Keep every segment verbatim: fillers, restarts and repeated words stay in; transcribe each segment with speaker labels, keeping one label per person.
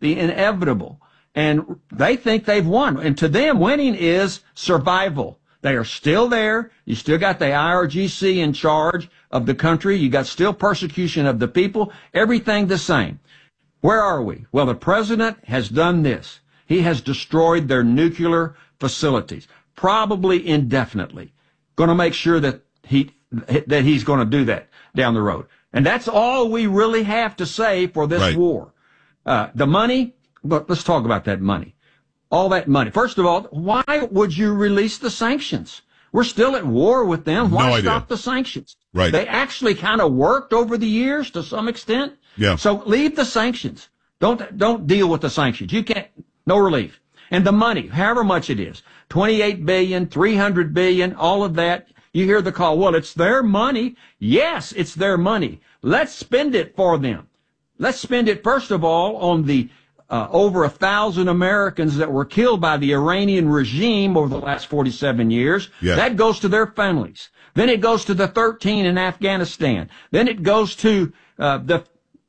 Speaker 1: the inevitable. And they think they've won. And to them, winning is survival. They are still there. You still got the I R G C in charge of the country. You got still persecution of the people. Everything the same. Where are we? Well, the president has done this. He has destroyed their nuclear facilities, probably indefinitely. Going to make sure that he that he's going to do that down the road. And that's all we really have to say for this
Speaker 2: right.
Speaker 1: war. Uh, the money, but let's talk about that money. All that money. First of all, why would you release the sanctions? We're still at war with them. Why
Speaker 2: no
Speaker 1: stop
Speaker 2: idea.
Speaker 1: the sanctions?
Speaker 2: Right.
Speaker 1: They actually kind of worked over the years to some extent.
Speaker 2: Yeah.
Speaker 1: So leave the sanctions. Don't don't deal with the sanctions. You can't. No relief. And the money, however much it is, twenty-eight billion, three hundred billion, all of that. You hear the call. Well, it's their money. Yes, it's their money. Let's spend it for them. Let's spend it first of all on the Uh, over a thousand Americans that were killed by the Iranian regime over the last forty-seven years.
Speaker 2: Yeah.
Speaker 1: That goes to their families. Then it goes to the thirteen in Afghanistan. Then it goes to uh, the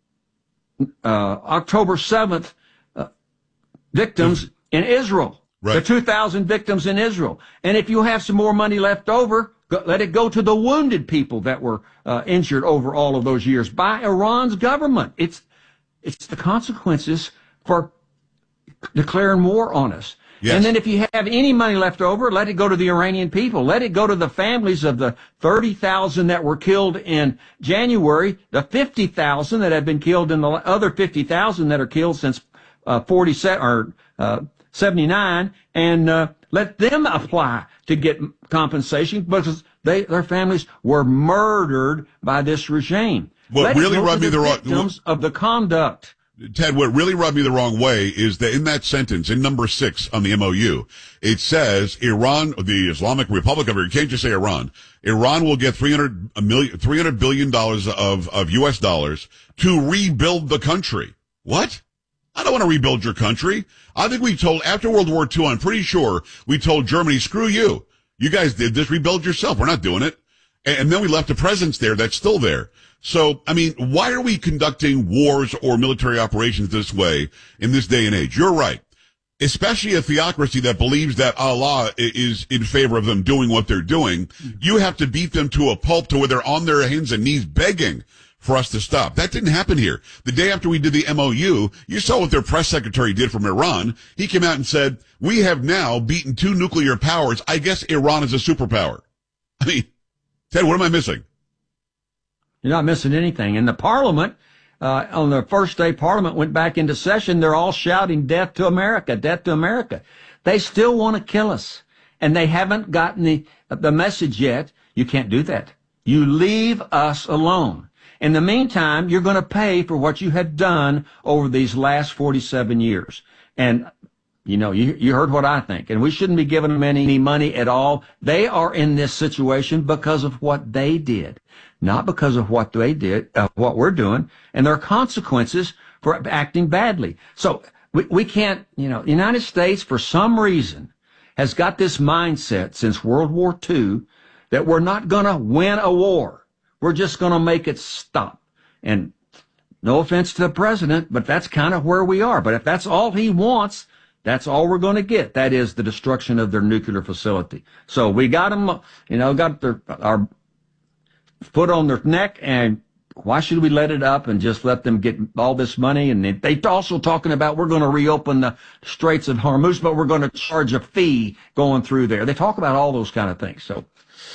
Speaker 1: uh, October seventh uh, victims in Israel.
Speaker 2: Right.
Speaker 1: The two thousand victims in Israel. And if you have some more money left over, go, let it go to the wounded people that were uh, injured over all of those years by Iran's government. It's it's the consequences for declaring war on us.
Speaker 2: Yes.
Speaker 1: And then if you have any money left over, let it go to the Iranian people. Let it go to the families of the thirty thousand that were killed in January, the fifty thousand that have been killed, and the other fifty thousand that are killed since uh, forty-seven or uh, seventy-nine, and uh, let them apply to get compensation because they their families were murdered by this regime.
Speaker 2: What
Speaker 1: let
Speaker 2: really
Speaker 1: it go
Speaker 2: rubbed
Speaker 1: to
Speaker 2: me the wrong
Speaker 1: victims of the conduct.
Speaker 2: Ted, what really rubbed me the wrong way is that in that sentence, in number six on the M O U, it says Iran, the Islamic Republic of Iran, you can't just say Iran. Iran will get three hundred million, three hundred billion dollars of, of U S dollars to rebuild the country. What? I don't want to rebuild your country. I think we told, after World War Two, I'm pretty sure we told Germany, screw you. You guys did this, rebuild yourself. We're not doing it. And, and then we left a presence there that's still there. So, I mean, why are we conducting wars or military operations this way in this day and age? You're right. Especially a theocracy that believes that Allah is in favor of them doing what they're doing. You have to beat them to a pulp to where they're on their hands and knees begging for us to stop. That didn't happen here. The day after we did the M O U, you saw what their press secretary did from Iran. He came out and said, we have now beaten two nuclear powers. I guess Iran is a superpower. I mean, Ted, what am I missing?
Speaker 1: You're not missing anything. And the parliament, uh, on the first day parliament went back into session, they're all shouting death to America, death to America. They still want to kill us. And they haven't gotten the, the message yet. You can't do that. You leave us alone. In the meantime, you're going to pay for what you have done over these last forty-seven years. And, you know, you, you heard what I think. And we shouldn't be giving them any money at all. They are in this situation because of what they did. Not because of what they did, uh, what we're doing, and there are consequences for acting badly. So we, we can't, you know, the United States, for some reason, has got this mindset since World War Two that we're not going to win a war. We're just going to make it stop. And no offense to the president, but that's kind of where we are. But if that's all he wants, that's all we're going to get. That is the destruction of their nuclear facility. So we got them, you know, got their, our foot on their neck, and why should we let it up and just let them get all this money? And they, they also talking about we're going to reopen the Straits of Hormuz, but we're going to charge a fee going through there. They talk about all those kind of things. So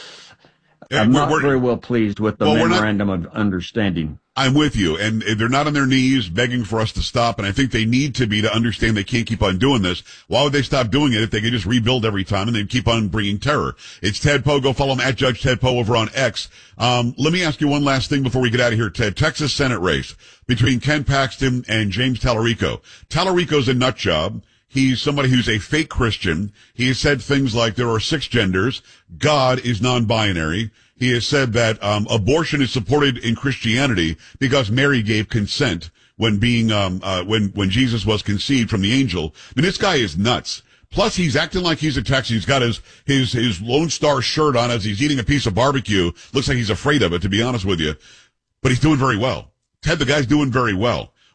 Speaker 2: Yeah,
Speaker 1: I'm
Speaker 2: we're-
Speaker 1: not
Speaker 2: we're-
Speaker 1: very well pleased with the
Speaker 2: Well, we're not-
Speaker 1: memorandum of understanding.
Speaker 2: I'm with you, and they're not on their knees begging for us to stop, and I think they need to be to understand they can't keep on doing this. Why would they stop doing it if they could just rebuild every time and they'd keep on bringing terror? It's Ted Poe. Go follow him at Judge Ted Poe over on X. Um, let me ask you one last thing before we get out of here, Ted. Texas Senate race between Ken Paxton and James Tallarico. Tallarico's a nut job. He's somebody who's a fake Christian. He has said things like there are six genders. God is non-binary. He has said that um, abortion is supported in Christianity because Mary gave consent when being um, uh, when when Jesus was conceived from the angel. I mean, this guy is nuts. Plus, he's acting like he's a Texan. He's got his his his Lone Star shirt on as he's eating a piece of barbecue. Looks like he's afraid of it, to be honest with you. But he's doing very well. Ted, the guy's doing very well.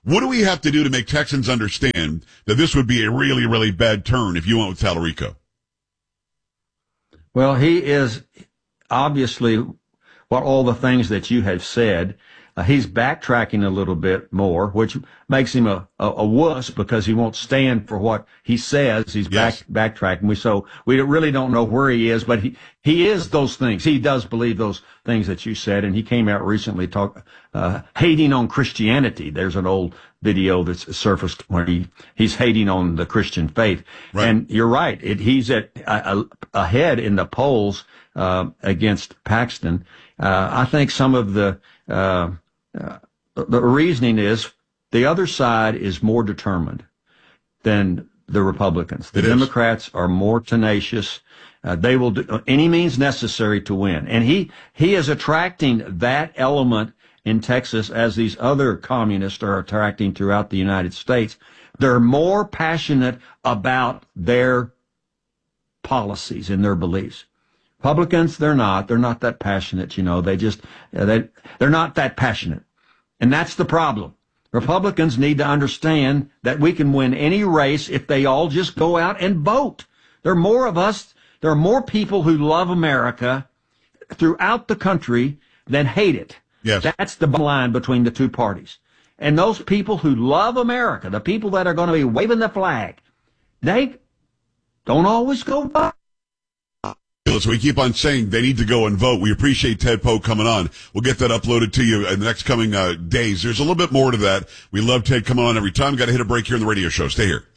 Speaker 2: What do we have to do to make Texans understand that this would be a really, really bad turn if you went with Tallarico?
Speaker 1: Well, he is obviously what all the things that you have said. Uh, he's backtracking a little bit more, which makes him a, a, a wuss because he won't stand for what he says. He's
Speaker 2: Yes.
Speaker 1: back backtracking. We so we really don't know where he is, but he he is those things. He does believe those things that you said, and he came out recently talk uh, hating on Christianity. There's an old video that's surfaced where he he's hating on the Christian faith,
Speaker 2: Right.
Speaker 1: and you're right. It, he's at uh, ahead in the polls uh, against Paxton. Uh, I think some of the uh, uh, the reasoning is the other side is more determined than the Republicans. The
Speaker 2: It is.
Speaker 1: Democrats are more tenacious. Uh, they will do any means necessary to win. And he, he is attracting that element in Texas as these other communists are attracting throughout the United States. They're more passionate about their policies and their beliefs. Republicans, they're not. They're not that passionate, you know. They just, they, they're not that passionate. And that's the problem. Republicans need to understand that we can win any race if they all just go out and vote. There are more of us, there are more people who love America throughout the country than hate it.
Speaker 2: Yes.
Speaker 1: That's the bottom line between the two parties. And those people who love America, the people that are going to be waving the flag, they don't always go vote.
Speaker 2: So we keep on saying they need to go and vote. We appreciate Ted Poe coming on. We'll get that uploaded to you in the next coming uh, days. There's a little bit more to that. We love Ted coming on every time. Got to hit a break here in the radio show. Stay here.